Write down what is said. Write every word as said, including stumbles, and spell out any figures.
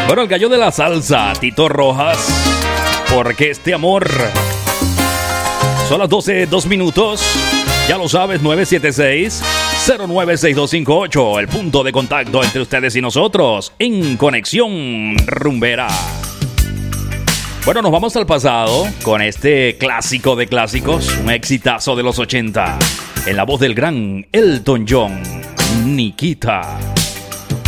Bueno, el gallo de la salsa, Tito Rojas, porque este amor. Son las doce, dos minutos. Ya lo sabes, nueve siete seis, cero nueve seis dos cinco ocho. El punto de contacto entre ustedes y nosotros en Conexión Rumbera. Bueno, nos vamos al pasado con este clásico de clásicos, un exitazo de los ochenta. En la voz del gran Elton John, Nikita.